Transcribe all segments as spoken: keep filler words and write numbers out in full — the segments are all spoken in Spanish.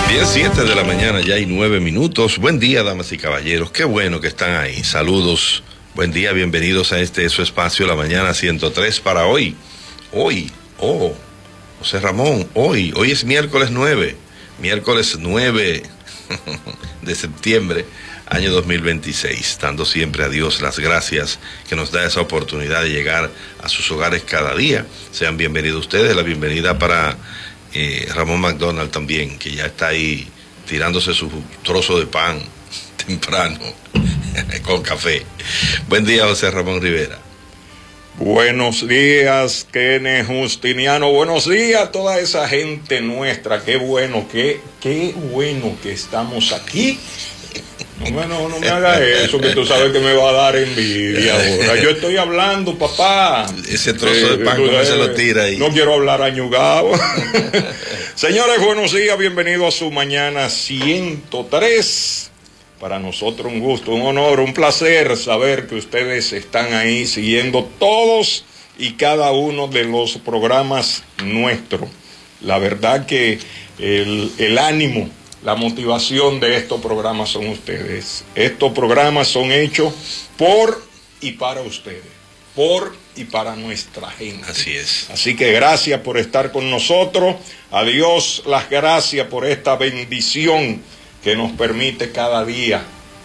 diez, siete de la mañana, ya hay nueve minutos. Buen día, damas y caballeros. Qué bueno que están ahí. Saludos. Buen día, bienvenidos a este su espacio, La Mañana ciento tres, para hoy. Hoy, oh, José Ramón, hoy, hoy es miércoles nueve. Miércoles nueve de septiembre, año dos mil veintiséis. Dando siempre a Dios las gracias que nos da esa oportunidad de llegar a sus hogares cada día. Sean bienvenidos ustedes. La bienvenida para eh, Ramón McDonald también, que ya está ahí tirándose su trozo de pan temprano con café. Buen día, José Ramón Rivera. Buenos días, Kenneth Justiniano. Buenos días a toda esa gente nuestra. Qué bueno, qué, qué bueno que estamos aquí. No, no, no, no me hagas eso, que tú sabes que me va a dar envidia ahora. Yo estoy hablando, papá. Ese trozo de pan, ¿cómo eh, se lo tira ahí? No quiero hablar añugado. Señores, buenos días, bienvenidos a su mañana ciento tres. Para nosotros un gusto, un honor, un placer saber que ustedes están ahí siguiendo todos y cada uno de los programas nuestros. La verdad que el, el ánimo, la motivación de estos programas son ustedes. Estos programas son hechos por y para ustedes, por y para nuestra gente. Así es. Así que gracias por estar con nosotros. A Dios las gracias por esta bendición que nos permite cada día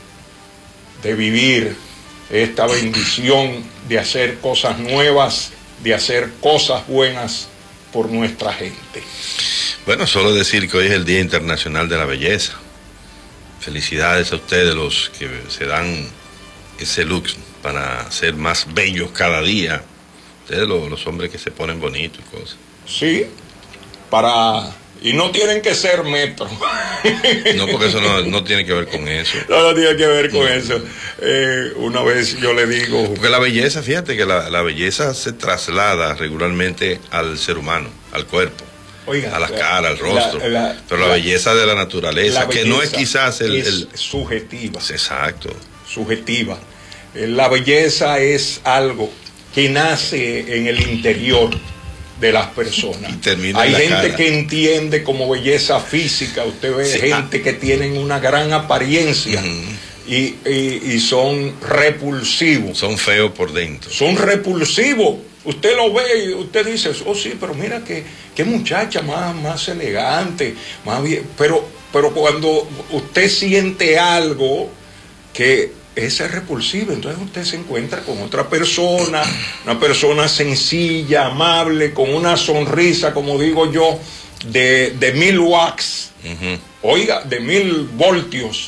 de vivir esta bendición de hacer cosas nuevas, de hacer cosas buenas por nuestra gente. Bueno, solo decir que hoy es el Día Internacional de la Belleza. Felicidades a ustedes los que se dan ese look para ser más bellos cada día. Ustedes los, los hombres que se ponen bonitos y cosas. Sí, para... Y no tienen que ser metros. No, porque eso no, no tiene que ver con eso. No, no tiene que ver con no. eso. Eh, una vez yo le digo... Porque la belleza, fíjate que la, la belleza se traslada regularmente al ser humano, al cuerpo, Oiga, a la, la cara, al rostro. La, la, Pero la, la belleza de la naturaleza, la que no es quizás el... Es el... subjetiva. Exacto. Subjetiva. La belleza es algo que nace en el interior de las personas. Hay gente cara. que entiende como belleza física. Usted ve sí. gente que tienen una gran apariencia uh-huh. y, y, y son repulsivos. Son feos por dentro. Son repulsivos. Usted lo ve y usted dice, oh sí, pero mira qué, qué muchacha más, más elegante, más bien. Pero, pero cuando usted siente algo que ese es repulsivo, entonces usted se encuentra con otra persona, una persona sencilla, amable, con una sonrisa, como digo yo, de, de mil watts, uh-huh. oiga, de mil voltios.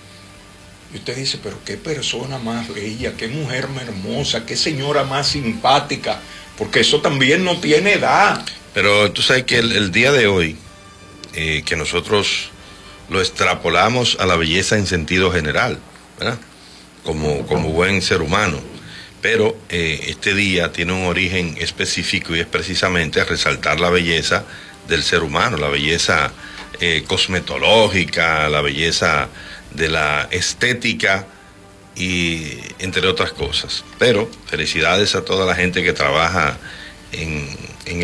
Y usted dice, pero qué persona más bella, qué mujer más hermosa, qué señora más simpática, porque eso también no tiene edad. Pero tú sabes que el, el día de hoy, eh, que nosotros lo extrapolamos a la belleza en sentido general, ¿verdad? Como, como buen ser humano, pero eh, este día tiene un origen específico y es precisamente resaltar la belleza del ser humano, la belleza eh, cosmetológica, la belleza de la estética y entre otras cosas. Pero felicidades a toda la gente que trabaja en